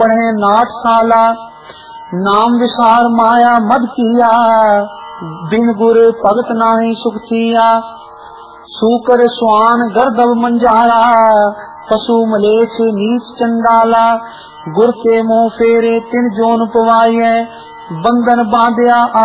पढ़े नाटशाला, नाम विसार माया मद किया, बिन गुर भगत नाही सुख थिया। सूकर स्वान गर्दव मंजाला, पशु मलेच्छ नीच चंडाला। गुर के मोह फेरे तिन जोन पवाइए, बंधन बांध्या